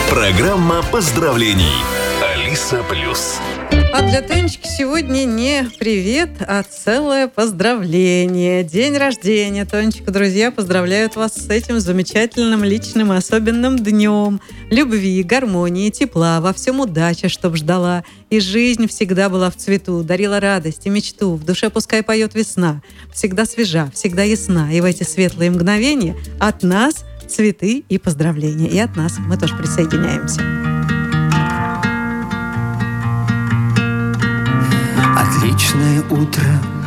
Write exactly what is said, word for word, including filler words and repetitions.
Программа поздравлений. Алиса Плюс. А для Тонечки сегодня не привет, а целое поздравление. День рождения, Тонечка, друзья, поздравляют вас с этим замечательным, личным и особенным днем. Любви, гармонии, тепла, во всем удача, чтоб ждала. И жизнь всегда была в цвету, дарила радость и мечту. В душе пускай поет весна. Всегда свежа, всегда ясна. И в эти светлые мгновения от нас цветы и поздравления. И от нас мы тоже присоединяемся. Отличное утро